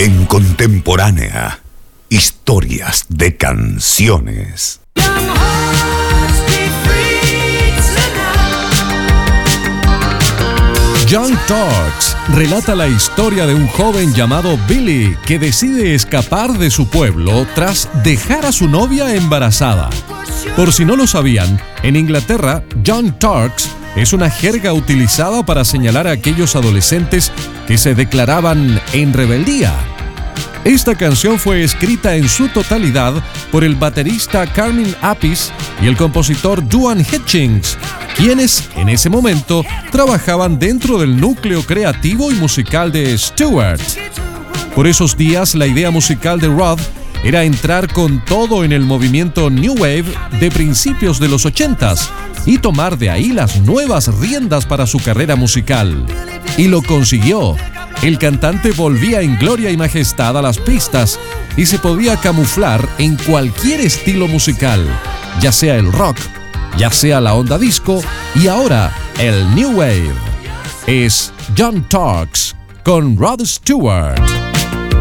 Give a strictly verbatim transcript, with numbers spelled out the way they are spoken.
En Contemporánea, historias de canciones. Young Turks relata la historia de un joven llamado Billy que decide escapar de su pueblo tras dejar a su novia embarazada. Por si no lo sabían, en Inglaterra, Young Turks es una jerga utilizada para señalar a aquellos adolescentes que se declaraban en rebeldía. Esta canción fue escrita en su totalidad por el baterista Carmine Appice y el compositor Duane Hutchings, quienes en ese momento trabajaban dentro del núcleo creativo y musical de Stewart. Por esos días, la idea musical de Rod era entrar con todo en el movimiento New Wave de principios de los ochentas y tomar de ahí las nuevas riendas para su carrera musical. Y lo consiguió. El cantante volvía en gloria y majestad a las pistas y se podía camuflar en cualquier estilo musical, ya sea el rock, ya sea la onda disco y ahora el New Wave. Es Young Turks con Rod Stewart.